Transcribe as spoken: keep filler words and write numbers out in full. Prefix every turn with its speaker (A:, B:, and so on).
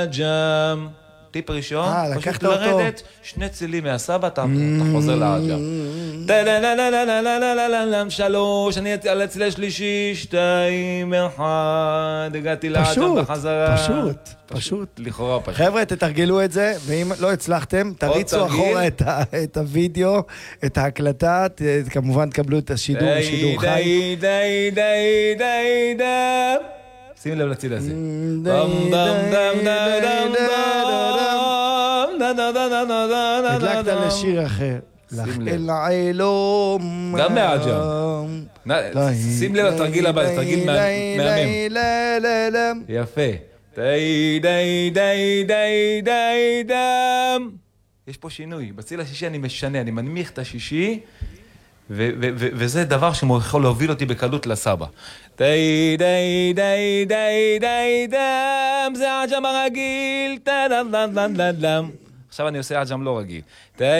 A: ג'ם. טיפ ראשון,
B: אה,
A: פשוט
B: לקחת אותו.
A: לרדת שני צילים מהסבא, אתה אתה חוזר לעג'ם. טה-לה-לה-לה-לה-לה-לה-לה-לה-לה, שלוש, אני על הציל השלישי, שתיים, אחד, הגעתי לעג'ם
B: פשוט,
A: בחזרה.
B: פשוט, פשוט.
A: לכאורה פשוט.
B: חבר'ה, תתרגלו את זה, ואם לא הצלחתם, תריצו
A: תרגיל.
B: אחורה את ה- את הוידאו, את ההקלטה, ת- כמובן תקבלו את השידור,
A: די,
B: שידור חי.
A: די, די, די, די, די. שים לב לציל הזה. דם, דם, דם, דם, דם, דם, דם, דם, דם, דם,
B: הדלקת
A: דם.
B: לשיר אחר. לך
A: שים לב.
B: אל העילום.
A: גם מהעג'ם. נ- שים לב לתרגיל הבא, זה תרגיל מה- מהמם. יפה. די, די, די, די, די, דם. יש פה שינוי. בציל השישי אני משנה, אני מנמיך את השישי, ו- ו- ו- וזה דבר שיכול להוביל אותי בקלות לסבא. די, די, די, די, די, דם, זה עג'ם הרגיל, טה דם דם דם דם דם. עכשיו אני עושה עג'ם לא רגיל. די,